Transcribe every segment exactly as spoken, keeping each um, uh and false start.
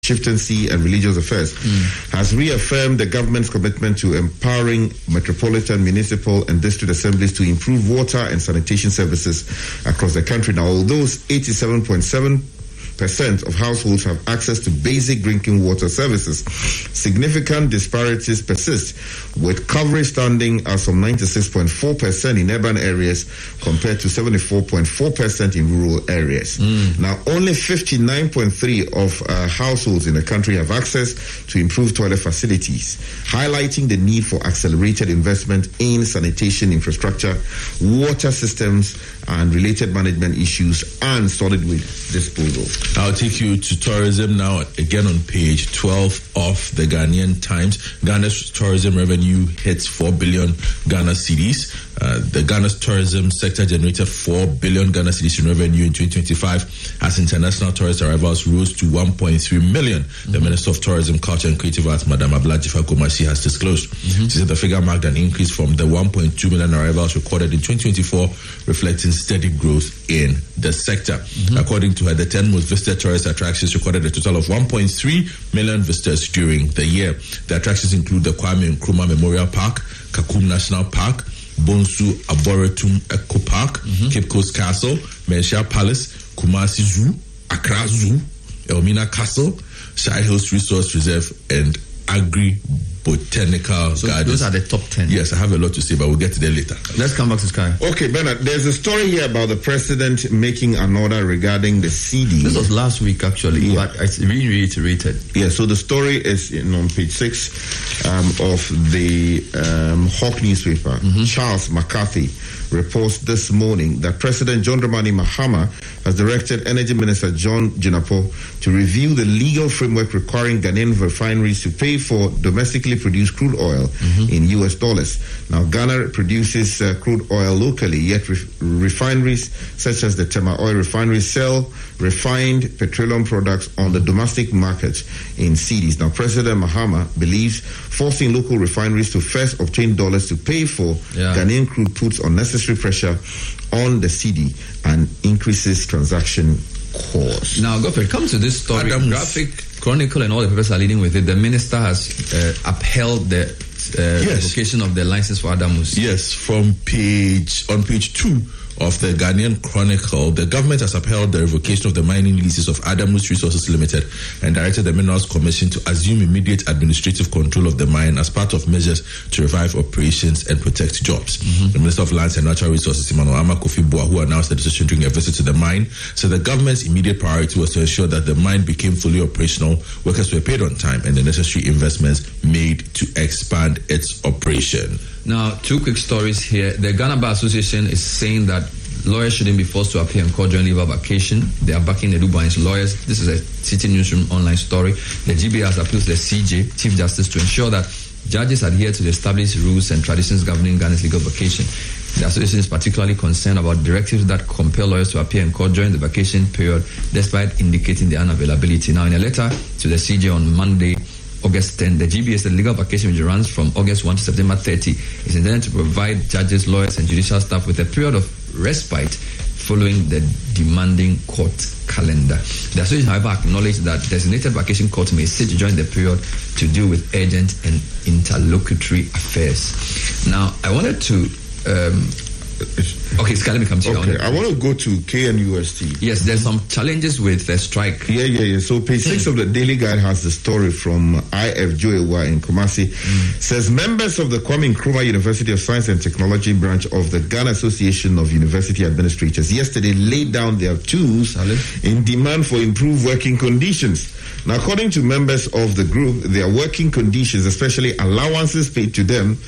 Chieftaincy and Religious Affairs, mm. has reaffirmed the government's commitment to empowering metropolitan, municipal and district assemblies to improve water and sanitation services across the country. Now, although eighty-seven point seven percent of households have access to basic drinking water services, significant disparities persist, with coverage standing at some ninety-six point four percent in urban areas compared to seventy-four point four percent in rural areas. Mm. Now, only fifty-nine point three of uh, households in the country have access to improved toilet facilities, highlighting the need for accelerated investment in sanitation infrastructure, water systems, and related management issues and solid waste disposal. I'll take you to tourism now, again on page twelve of the Ghanaian Times. Ghana's tourism revenue hits four billion Ghana cedis. Uh, the Ghana's tourism sector generated four billion Ghana cedis in revenue in twenty twenty-five as international tourist arrivals rose to one point three million. Mm-hmm. The Minister of Tourism, Culture and Creative Arts, Madam Ablajifa Kumasi, has disclosed. Mm-hmm. She said the figure marked an increase from the one point two million arrivals recorded in twenty twenty-four, reflecting steady growth in the sector. Mm-hmm. According to her, the ten most visited tourist attractions recorded a total of one point three million visitors during the year. The attractions include the Kwame Nkrumah Memorial Park, Kakum National Park, Bonsu Arboretum Eco Park, mm-hmm. Cape Coast Castle, Menchia Palace, Kumasi Zoo, Accra Zoo, Elmina Castle, Shire Hills Resource Reserve, and Agri Botanical so Gardens. Those are the top ten. Yes, I have a lot to say, but we'll get to that later. Let's come back to Sky. Okay, Bernard, there's a story here about the president making an order regarding the C D. This was last week, actually, yeah. but it's really reiterated. Yeah, so the story is in, on page six um, of the um, Hawk newspaper. Mm-hmm. Charles McCarthy reports this morning that President John Dramani Mahama has directed Energy Minister John Jinapor to review the legal framework requiring Ghanaian refineries to pay for domestically produced crude oil mm-hmm. in U S dollars. Now, Ghana produces uh, crude oil locally, yet re- refineries such as the Tema Oil Refinery sell refined petroleum products on the domestic market in cedis. Now, President Mahama believes forcing local refineries to first obtain dollars to pay for yeah. Ghanaian crude puts unnecessary pressure on the C D and increases transaction costs. Now, Godfrey, come to this story. Adams. Graphic, Chronicle, and all the papers are leading with it. The minister has uh, upheld the uh, yes. revocation of the license for Adamus. Yes, from page on page two of the Ghanaian Chronicle, the government has upheld the revocation of the mining leases of Adamus Resources Limited and directed the Minerals Commission to assume immediate administrative control of the mine as part of measures to revive operations and protect jobs. Mm-hmm. The Minister of Lands and Natural Resources, Emmanuel Ama Kofi Boa, who announced the decision during a visit to the mine, said the government's immediate priority was to ensure that the mine became fully operational, workers were paid on time, and the necessary investments made to expand its operation. Now, two quick stories here. The Ghana Bar Association is saying that lawyers shouldn't be forced to appear in court during leave of vacation. They are backing the Dubois lawyers. This is a City Newsroom online story. The G B A has appealed to the C J, Chief Justice, to ensure that judges adhere to the established rules and traditions governing Ghana's legal vacation. The association is particularly concerned about directives that compel lawyers to appear in court during the vacation period, despite indicating their unavailability. Now, in a letter to the C J on Monday, August tenth, the G B A said the legal vacation, which runs from August first to September thirtieth, is intended to provide judges, lawyers, and judicial staff with a period of respite following the demanding court calendar. The association, however, acknowledged that designated vacation courts may sit during the period to deal with urgent and interlocutory affairs. Now, I wanted to... Um, Okay, Sky, let me come to you. Okay, I want to go to K N U S T. Yes, there's some challenges with the strike. Yeah, yeah, yeah. So page six of the Daily Guide has the story from I F Joewa in Kumasi. Mm. Says members of the Kwame Nkrumah University of Science and Technology branch of the Ghana Association of University Administrators yesterday laid down their tools Salif. in demand for improved working conditions. Now, according to members of the group, their working conditions, especially allowances paid to them,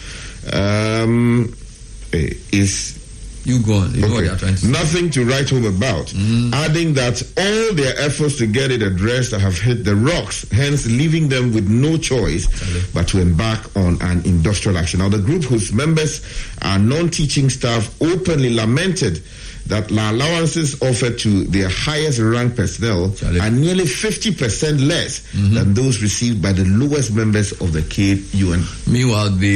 um, is... You go on. You okay. know what they are trying to say. Nothing to write home about. Mm. Adding that all their efforts to get it addressed have hit the rocks, hence leaving them with no choice Sorry. but to embark on an industrial action. Now, the group, whose members are non-teaching staff, openly lamented that the allowances offered to their highest ranked personnel Charlie. are nearly fifty percent less mm-hmm. than those received by the lowest members of the K U N. Meanwhile, the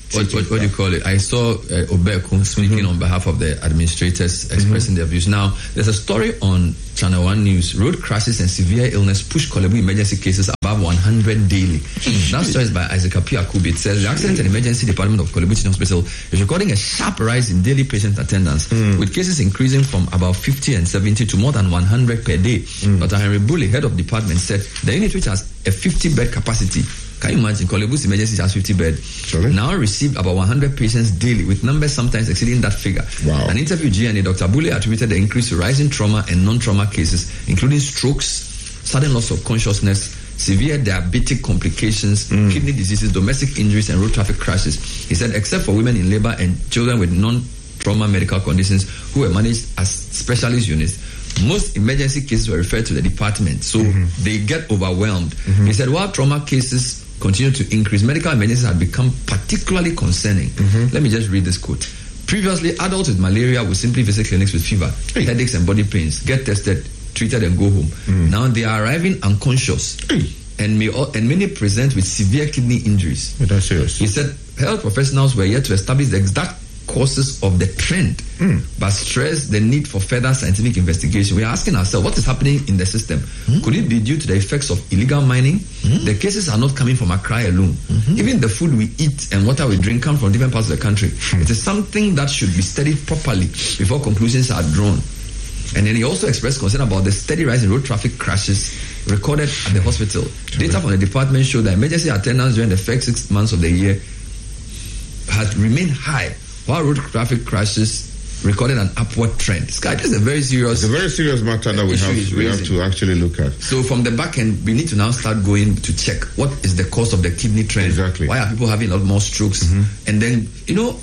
what, what, what do you call it? I saw uh, Obeko speaking mm-hmm. on behalf of the administrators expressing mm-hmm. their views. Now, there's a story on Channel One News. Road crashes and severe illness push Korle Bu emergency cases above one hundred daily. That story is by Isaac Apiakubi. It says the Accident and Emergency Department of Korle Bu Teaching Hospital is recording a sharp rise in daily patient attendance, mm. with cases increasing from about fifty and seventy to more than one hundred per day. Mm. Doctor Henry Bully, head of department, said the unit, which has a fifty bed capacity, can you imagine? Korle Bu's emergency has fifty bed. Sorry? Now received about one hundred patients daily, with numbers sometimes exceeding that figure. Wow. An interview G N A, Doctor Bully attributed the increase to rising trauma and non-trauma cases, including strokes, sudden loss of consciousness, severe diabetic complications, mm. kidney diseases, domestic injuries, and road traffic crashes. He said, except for women in labor and children with non-trauma medical conditions who were managed as specialist units, most emergency cases were referred to the department, so mm-hmm. they get overwhelmed. Mm-hmm. He said, while trauma cases continue to increase, medical emergencies have become particularly concerning. Mm-hmm. Let me just read this quote. Previously, adults with malaria would simply visit clinics with fever, hey. headaches, and body pains, get tested, treated, and go home. Mm. Now they are arriving unconscious, hey. and may and many present with severe kidney injuries. That's serious. He said health professionals were yet to establish the exact causes of the trend, mm. but stress the need for further scientific investigation. We are asking ourselves, what is happening in the system? Mm. Could it be due to the effects of illegal mining? Mm. The cases are not coming from Accra alone. Mm-hmm. Even the food we eat and water we drink come from different parts of the country. Mm. It is something that should be studied properly before conclusions are drawn. And then he also expressed concern about the steady rise in road traffic crashes recorded at the hospital. Mm. Data from the department showed that emergency attendance during the first six months of the year had remained high, while road traffic crashes recorded an upward trend. Sky, this is a very serious... It's a very serious matter that we have, we have to actually look at. So from the back end, we need to now start going to check what is the cause of the kidney trend. Exactly. Why are people having a lot more strokes? Mm-hmm. And then, you know...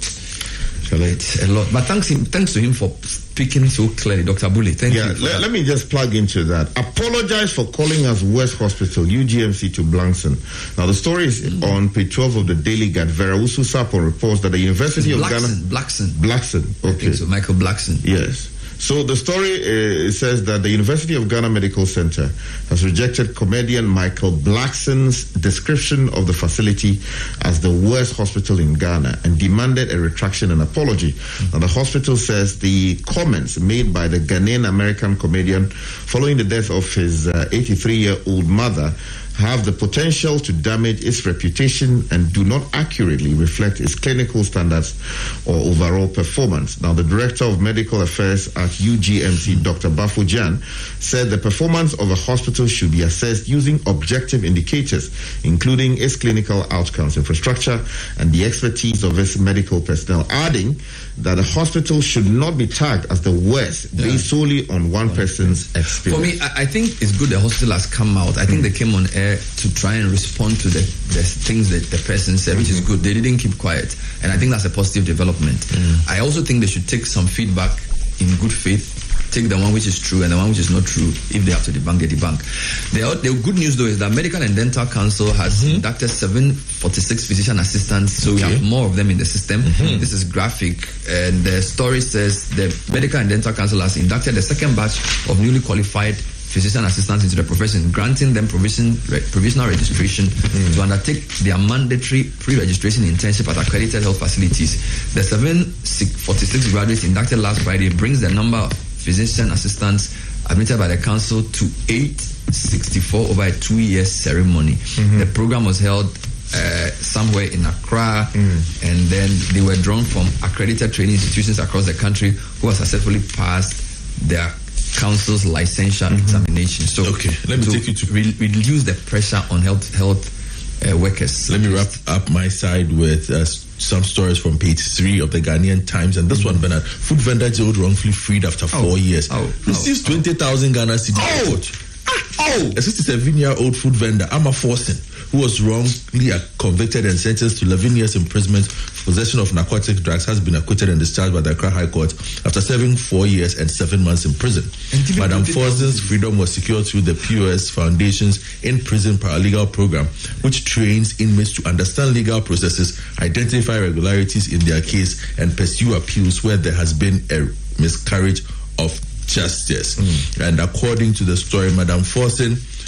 It's a lot. But thanks him, thanks to him for speaking so clearly, Doctor Bully. Thank yeah, you. Let, let me just plug into that. Apologize for calling us West Hospital, U G M C to Blankson. Now, the story is mm. on page twelve of the Daily Guide. Vera Usu Sapo reports that the University it's of Blackson, Ghana... Blackson. Blackson. Okay. I think so, Michael Blackson. Yes. So the story uh, says that the University of Ghana Medical Center has rejected comedian Michael Blackson's description of the facility as the worst hospital in Ghana and demanded a retraction and apology. Mm-hmm. Now the hospital says the comments made by the Ghanaian American comedian following the death of his uh, eighty-three-year-old mother have the potential to damage its reputation and do not accurately reflect its clinical standards or overall performance. Now, the Director of Medical Affairs at U G M C, Doctor Bafo Jan, said the performance of a hospital should be assessed using objective indicators, including its clinical outcomes, infrastructure, and the expertise of its medical personnel, adding that a hospital should not be tagged as the worst yeah. based solely on one person's experience. For me, I, I think it's good the hospital has come out. I think mm. they came on air to try and respond to the, the things that the person said, which mm-hmm. is good. They didn't keep quiet, and I think that's a positive development. Mm. I also think they should take some feedback in good faith, take the one which is true and the one which is not true. If they have to debunk, they debunk. The, the good news though is that Medical and Dental Council has mm-hmm. inducted seven forty-six physician assistants, so okay. we have more of them in the system. Mm-hmm. This is graphic, and the story says the Medical and Dental Council has inducted the second batch of newly qualified physician assistants into the profession, granting them provision, re, provisional registration mm. to undertake their mandatory pre-registration internship at accredited health facilities. The seven forty-six graduates inducted last Friday brings the number of physician assistants admitted by the council to eight sixty-four over a two-year ceremony. Mm-hmm. The program was held uh, somewhere in Accra, mm. and then they were drawn from accredited training institutions across the country who have successfully passed their council's licensure mm-hmm. examination. So, okay, let me to take you to re- reduce the pressure on health health uh, workers. Let me wrap up my side with uh, some stories from page three of the Ghanaian Times, and this mm-hmm. one, Bernard, food vendor jailed wrongfully freed after oh. four years. Oh, receives oh, twenty thousand Ghana cedis. Oh. Oh, a sixty-seven-year-old food vendor, Amma Forsen, who was wrongly convicted and sentenced to eleven years imprisonment for possession of narcotic drugs, has been acquitted and discharged by the Accra High Court after serving four years and seven months in prison. Madam Forsen's freedom was secured through the P O S Foundation's in-prison paralegal program, which trains inmates to understand legal processes, identify irregularities in their case, and pursue appeals where there has been a miscarriage of justice. Mm. And according to the story, Madam Forsen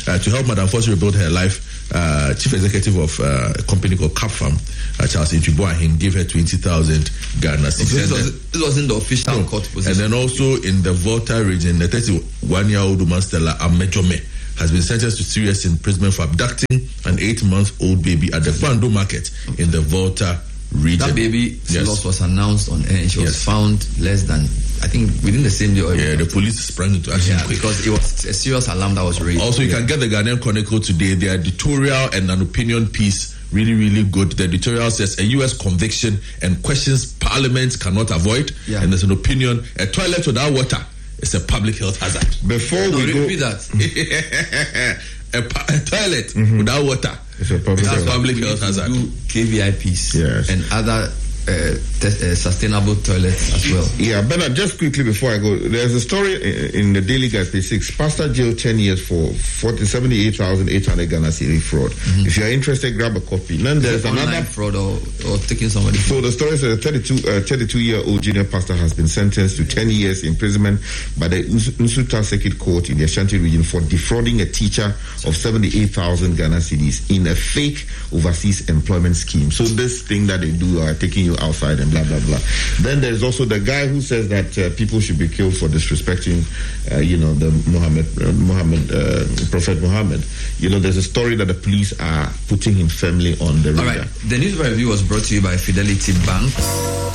uh, to help Madam Fosu rebuild her life, uh, chief executive of uh, a company called Capfarm, uh, Charles Intriboahin, gave her twenty thousand Ghana cedis. So this, was, this wasn't the official no. court position. And then also in the Volta region, the thirty-one-year-old woman Stella Amejome has been sentenced to three years imprisonment for abducting an eight-month-old baby at the Kwando market okay. in the Volta region. That baby's yes. loss was announced on air and she was yes. found less than, I think, within the same day. Or yeah, the police sprang into action yeah, quick. because it was a serious alarm that was raised. Also, you yeah. can get the Ghanaian Chronicle today. Their editorial and an opinion piece, really, really good. The editorial says a U S conviction and questions Parliament cannot avoid. Yeah. And there's an opinion, a toilet without water is a public health hazard. Before no, we go... repeat that. a, a toilet mm-hmm. without water it's a public, That's health. public health hazard. Do K V I Ps yes. and other uh, te- uh, sustainable toilets as well. Yeah, Bernard, just quickly before I go, there's a story in, in the Daily Guide, page six. Pastor jailed ten years for seventy-eight thousand eight hundred Ghana cedi fraud. Mm-hmm. If you're interested, grab a copy. Then there's online another fraud or, or taking somebody. So the story says a thirty-two-year-old junior pastor has been sentenced to ten years imprisonment by the Nsuta Circuit Court in the Ashanti region for defrauding a teacher of seventy-eight thousand Ghana cedis in a fake overseas employment scheme. So this thing that they do are taking you outside and blah blah blah. Then there's also the guy who says that uh, people should be killed for disrespecting, uh, you know, the Muhammad, uh, Muhammad, uh, Prophet Muhammad. You know, there's a story that the police are putting him firmly on the radar. All right. The news review was brought to you by Fidelity Bank.